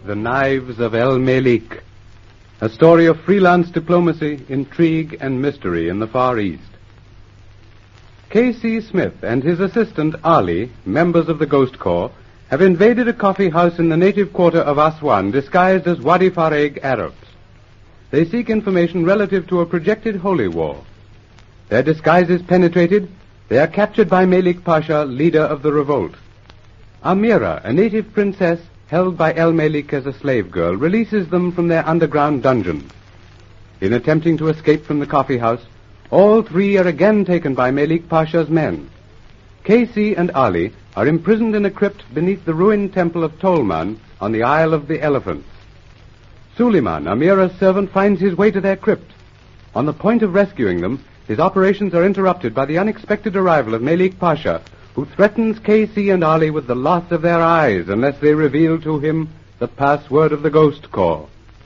The Knives of El Melik, a story of freelance diplomacy, intrigue, and mystery in the Far East. K.C. Smith and his assistant, Ali, members of the Ghost Corps, have invaded a coffee house in the native quarter of Aswan disguised as Wadi Fareg Arabs. They seek information relative to a projected holy war. Their disguises penetrated, they are captured by Melik Pasha, leader of the revolt. Amira, a native princess held by El Melik as a slave girl, releases them from their underground dungeon. In attempting to escape from the coffee house, all three are again taken by Melik Pasha's men. K.C. and Ali are imprisoned in a crypt beneath the ruined temple of Tolman on the Isle of the Elephants. Suleiman, Amira's servant, finds his way to their crypt. On the point of rescuing them, his operations are interrupted by the unexpected arrival of Melik Pasha, who threatens K.C. and Ali with the loss of their eyes unless they reveal to him the password of the Ghost Corps.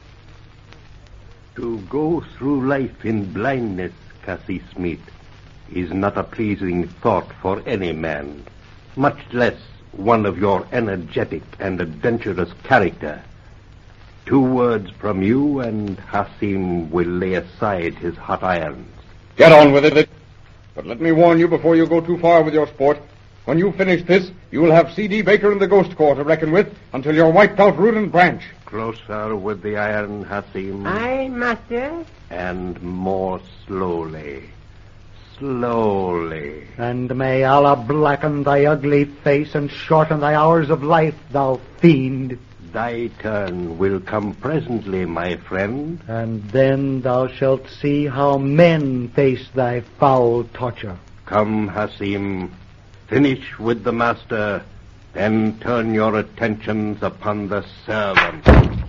To go through life in blindness, Cassie Smith, is not a pleasing thought for any man, much less one of your energetic and adventurous character. 2 words from you and Hasim will lay aside his hot irons. Get on with it. But let me warn you before you go too far with your sport. When you finish this, you will have C.D. Baker and the Ghost Corps to reckon with until you're wiped out root and branch. Closer with the iron, Hasim. Aye, master. And more slowly. Slowly. And may Allah blacken thy ugly face and shorten thy hours of life, thou fiend. Thy turn will come presently, my friend. And then thou shalt see how men face thy foul torture. Come, Hasim. Finish with the master, then turn your attentions upon the servant.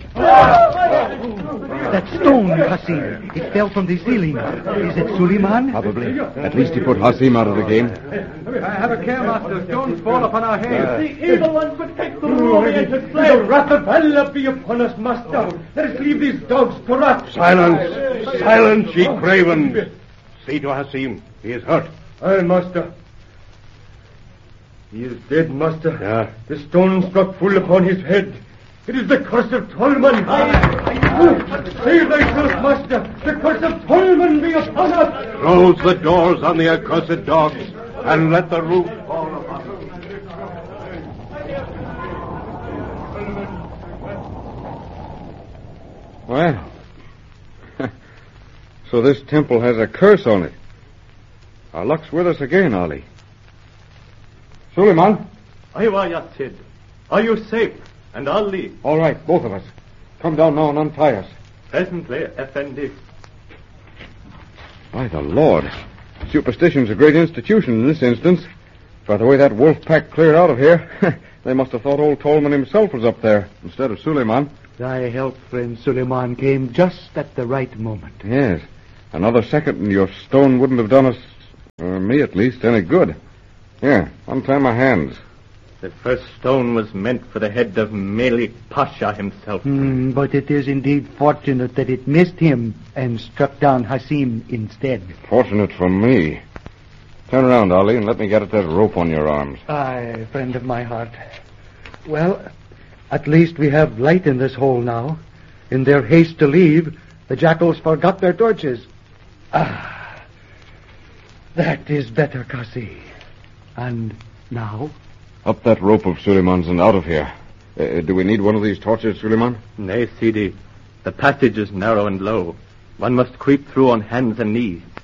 That stone, Hasim, it fell from the ceiling. Is it Suleiman? Probably. At least he put Hasim out of the game. Have a care, master. Stones fall upon our heads. The evil one could take the oriented flame. The wrath of Allah be upon us, master. Let us leave these dogs to rot. Silence! Silence, ye craven! See to Hasim. He is hurt. Aye, master. He is dead, master. Yeah. The stone struck full upon his head. It is the curse of Tolman. Save thyself, master. The curse of Tolman be upon us. Close the doors on the accursed dogs, and let the roof fall upon them. Well, so this temple has a curse on it. Our luck's with us again, Ali. Suleiman? Aywa Yatsid. Are you safe? And Ali? All right, both of us. Come down now and untie us. Presently, Effendi. By the Lord, superstition's a great institution in this instance. By the way that wolf pack cleared out of here, they must have thought old Tolman himself was up there instead of Suleiman. Thy help, friend Suleiman, came just at the right moment. Yes. Another second and your stone wouldn't have done us, or me at least, any good. Here, untie my hands. The first stone was meant for the head of Melik Pasha himself. But it is indeed fortunate that it missed him and struck down Hasim instead. Fortunate for me. Turn around, Ali, and let me get at that rope on your arms. Aye, friend of my heart. Well, at least we have light in this hole now. In their haste to leave, the jackals forgot their torches. Ah, that is better, Kasi. And now? Up that rope of Suleiman's and out of here. Do we need one of these torches, Suleiman? Nay, Sidi. The passage is narrow and low. One must creep through on hands and knees.